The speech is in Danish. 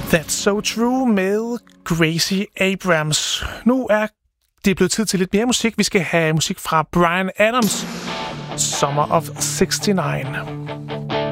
That's So True med Gracie Abrams. Nu er det blevet tid til lidt mere musik. Vi skal have musik fra Bryan Adams, Summer of '69.